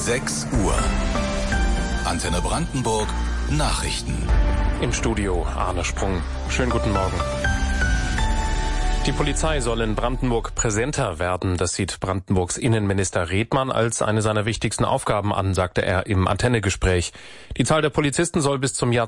6 Uhr. Antenne Brandenburg Nachrichten. Im Studio Arne Sprung. Schönen guten Morgen. Die Polizei soll in Brandenburg präsenter werden. Das sieht Brandenburgs Innenminister Redmann als eine seiner wichtigsten Aufgaben an, sagte er im Antenne-Gespräch. Die Zahl der Polizisten soll bis zum Jahr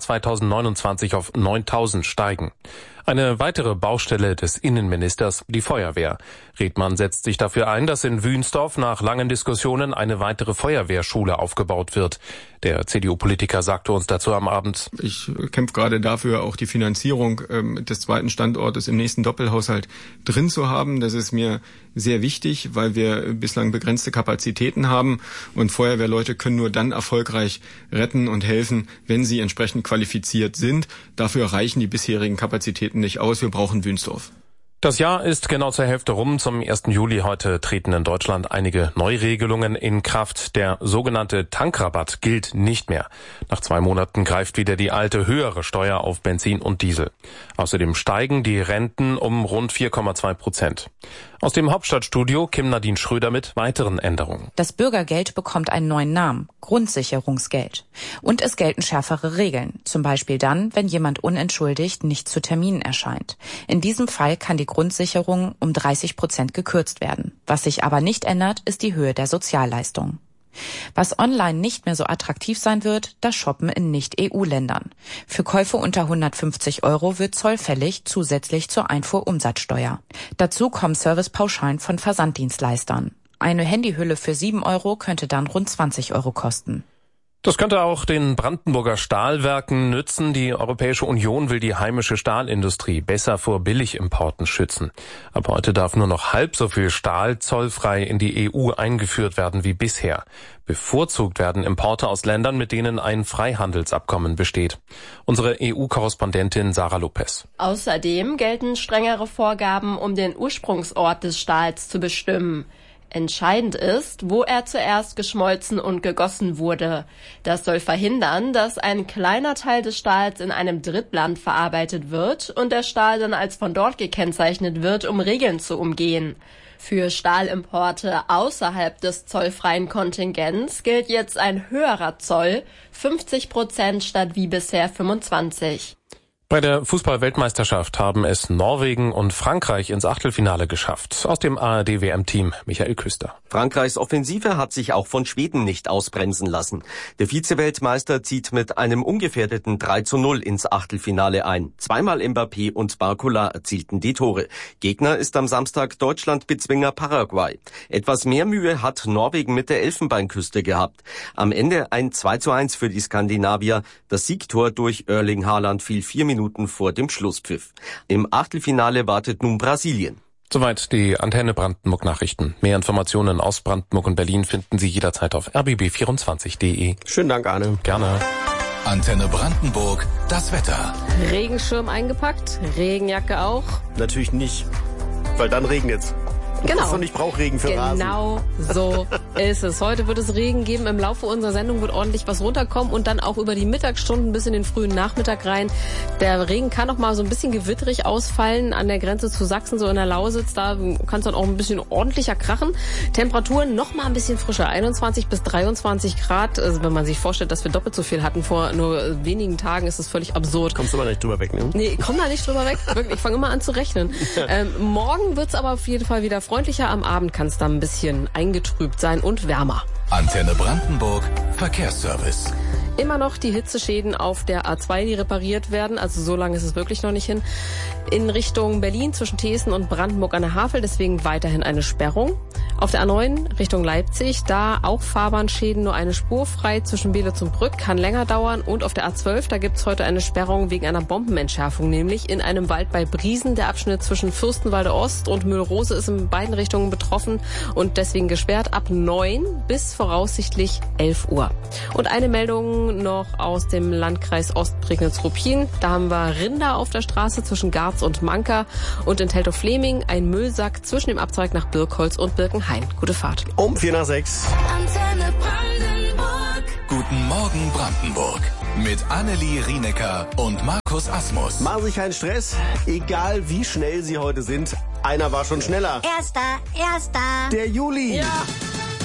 2029 auf 9.000 steigen. Eine weitere Baustelle des Innenministers, die Feuerwehr. Redmann setzt sich dafür ein, dass in Wünsdorf nach langen Diskussionen eine weitere Feuerwehrschule aufgebaut wird. Der CDU-Politiker sagte uns dazu am Abend: Ich kämpfe gerade dafür, auch die Finanzierung des zweiten Standortes im nächsten Doppelhaushalt drin zu haben. Das ist mir sehr wichtig, weil wir bislang begrenzte Kapazitäten haben. Und Feuerwehrleute können nur dann erfolgreich retten und helfen, wenn sie entsprechend qualifiziert sind. Dafür reichen die bisherigen Kapazitäten nicht aus. Wir brauchen Wünsdorf. Das Jahr ist genau zur Hälfte rum. Zum 1. Juli heute treten in Deutschland einige Neuregelungen in Kraft. Der sogenannte Tankrabatt gilt nicht mehr. Nach 2 Monaten greift wieder die alte, höhere Steuer auf Benzin und Diesel. Außerdem steigen die Renten um rund 4,2%. Aus dem Hauptstadtstudio Kim-Nadine Schröder mit weiteren Änderungen. Das Bürgergeld bekommt einen neuen Namen: Grundsicherungsgeld. Und es gelten schärfere Regeln. Zum Beispiel dann, wenn jemand unentschuldigt nicht zu Terminen erscheint. In diesem Fall kann die Grundsicherung um 30% gekürzt werden. Was sich aber nicht ändert, ist die Höhe der Sozialleistungen. Was online nicht mehr so attraktiv sein wird, das Shoppen in Nicht-EU-Ländern. Für Käufe unter 150 € wird Zoll fällig, zusätzlich zur Einfuhrumsatzsteuer. Dazu kommen Servicepauschalen von Versanddienstleistern. Eine Handyhülle für 7 € könnte dann rund 20 € kosten. Das könnte auch den Brandenburger Stahlwerken nützen. Die Europäische Union will die heimische Stahlindustrie besser vor Billigimporten schützen. Ab heute darf nur noch halb so viel Stahl zollfrei in die EU eingeführt werden wie bisher. Bevorzugt werden Importe aus Ländern, mit denen ein Freihandelsabkommen besteht. Unsere EU-Korrespondentin Sarah Lopez. Außerdem gelten strengere Vorgaben, um den Ursprungsort des Stahls zu bestimmen. Entscheidend ist, wo er zuerst geschmolzen und gegossen wurde. Das soll verhindern, dass ein kleiner Teil des Stahls in einem Drittland verarbeitet wird und der Stahl dann als von dort gekennzeichnet wird, um Regeln zu umgehen. Für Stahlimporte außerhalb des zollfreien Kontingents gilt jetzt ein höherer Zoll, 50% statt wie bisher 25%. Bei der Fußball-Weltmeisterschaft haben es Norwegen und Frankreich ins Achtelfinale geschafft. Aus dem ARD-WM-Team Michael Küster. Frankreichs Offensive hat sich auch von Schweden nicht ausbremsen lassen. Der Vize-Weltmeister zieht mit einem ungefährdeten 3:0 ins Achtelfinale ein. Zweimal Mbappé und Barcola erzielten die Tore. Gegner ist am Samstag Deutschland-Bezwinger Paraguay. Etwas mehr Mühe hat Norwegen mit der Elfenbeinküste gehabt. Am Ende ein 2:1 für die Skandinavier. Das Siegtor durch Erling Haaland fiel 4 Minuten vor dem Schlusspfiff. Im Achtelfinale wartet nun Brasilien. Soweit die Antenne Brandenburg Nachrichten. Mehr Informationen aus Brandenburg und Berlin finden Sie jederzeit auf rbb24.de. Schönen Dank, Arne. Gerne. Antenne Brandenburg, das Wetter. Regenschirm eingepackt, Regenjacke auch. Natürlich nicht, weil dann regnet's. Genau. Und ich brauche Regen für Rasen. Genau so ist es. Heute wird es Regen geben. Im Laufe unserer Sendung wird ordentlich was runterkommen und dann auch über die Mittagsstunden bis in den frühen Nachmittag rein. Der Regen kann noch mal so ein bisschen gewitterig ausfallen an der Grenze zu Sachsen, so in der Lausitz. Da kann es dann auch ein bisschen ordentlicher krachen. Temperaturen noch mal ein bisschen frischer, 21 bis 23 Grad. Also wenn man sich vorstellt, dass wir doppelt so viel hatten vor nur wenigen Tagen, ist es völlig absurd. Kommst du aber nicht drüber weg, ne? Nee, ich komm da nicht drüber weg. Wirklich, ich fange immer an zu rechnen. Morgen wird's aber auf jeden Fall wieder freundlicher. Am Abend kann es dann ein bisschen eingetrübt sein und wärmer. Antenne Brandenburg, Verkehrsservice. Immer noch die Hitzeschäden auf der A2, die repariert werden. Also so lange ist es wirklich noch nicht hin. In Richtung Berlin zwischen Thesen und Brandenburg an der Havel. Deswegen weiterhin eine Sperrung. Auf der A9 Richtung Leipzig, da auch Fahrbahnschäden, nur eine Spur frei zwischen Beelitz und Brück, kann länger dauern. Und auf der A12, da gibt's heute eine Sperrung wegen einer Bombenentschärfung, nämlich in einem Wald bei Briesen. Der Abschnitt zwischen Fürstenwalde Ost und Mühlrose ist in beiden Richtungen betroffen und deswegen gesperrt ab 9 bis voraussichtlich 11 Uhr. Und eine Meldung noch aus dem Landkreis Ostprignitz-Ruppin. Da haben wir Rinder auf der Straße zwischen Garz und Manka und in Teltow-Fleming ein Müllsack zwischen dem Abzweig nach Birkholz und Birkenhain. Gute Fahrt. Um 4:06. Antenne Brandenburg. Guten Morgen Brandenburg. Mit Annelie Rienecker und Markus Asmus. Machen Sie sich keinen Stress, egal wie schnell Sie heute sind. Einer war schon schneller. Erster. Der Juli. Ja.